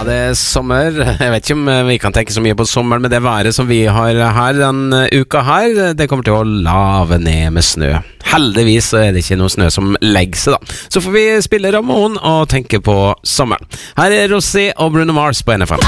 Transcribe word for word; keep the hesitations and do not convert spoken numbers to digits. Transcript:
det er sommer. Jeg vet ikke om vi kan tenke så mye på sommeren, men det været som vi har her den uka her, det kommer til å lave ned med snø. Heldigvis er det ikke noe snø som legger seg da. Så får vi spille Ramon og tenke på sommeren. Her er Rosé og Bruno Mars på N F M.